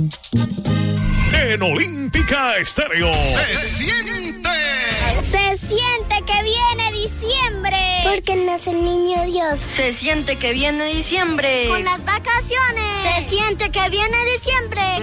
En Olímpica Estéreo. Se siente que viene diciembre. Porque nace el niño Dios. Se siente que viene diciembre. Con las vacaciones. Se siente que viene diciembre.